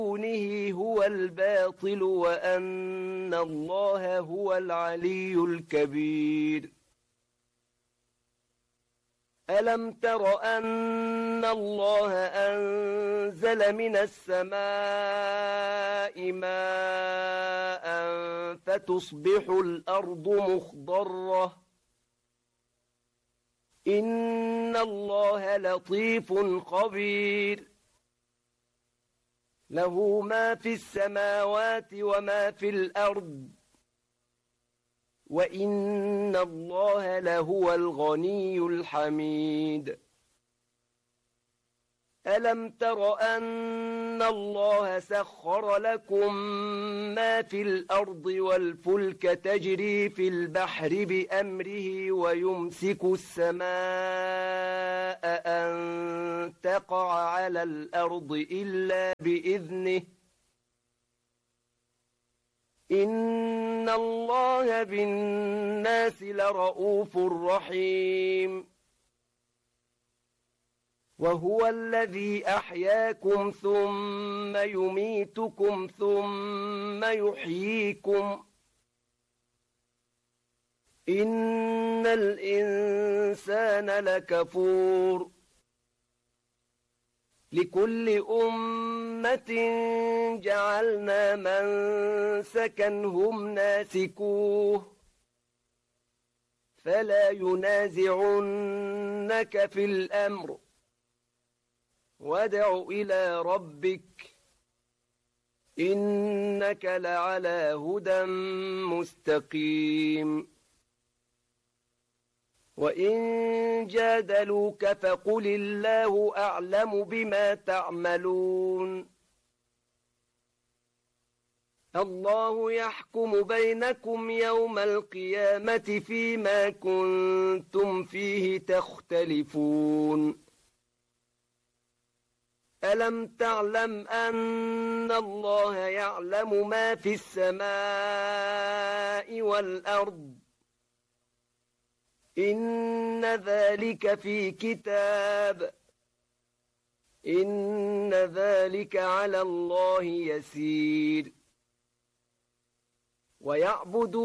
دونه هو الباطل وأن الله هو العلي الكبير. ألم تر أن الله أنزل من السماء ماء فتصبح الأرض مخضرة إن الله لطيف خبير له ما في السماوات وما في الأرض وإن الله لهو الغني الحميد. ألم تر أن الله سخر لكم ما في الأرض والفلك تجري في البحر بأمره ويمسك السماء أن تقع على الأرض إلا بإذنه إن الله بالناس لرؤوف رحيم. وهو الذي أحياكم ثم يميتكم ثم يحييكم إن الإنسان لكفور. لكل أمة جعلنا منسكا هم ناسكوه فلا ينازعنك في الأمر وادع إلى ربك إنك لعلى هدى مستقيم. وإن جادلوك فقل الله أعلم بما تعملون الله يحكم بينكم يوم القيامة فيما كنتم فيه تختلفون. ألم تعلم أن الله يعلم ما في السماء والأرض إن ذلك في كتاب إن ذلك على الله يسير. ويعبدون